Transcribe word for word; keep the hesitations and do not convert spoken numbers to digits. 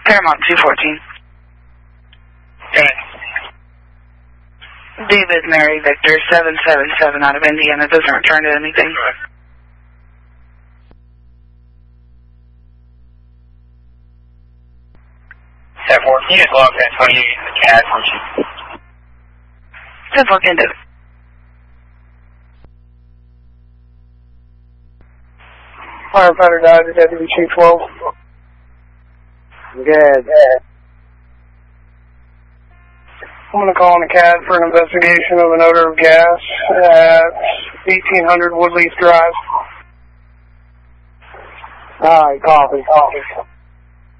Paramount two fourteen. Okay. David Mary Victor seven seven seven out of Indiana. Doesn't return to anything. ten four, can you just log that twenty-eight in the C A D for you? Just look into it. Firefighter died at W two twelve. Good. I'm going to call on the C A D for an investigation of an odor of gas at eighteen hundred Woodleaf Drive. All right, copy, copy.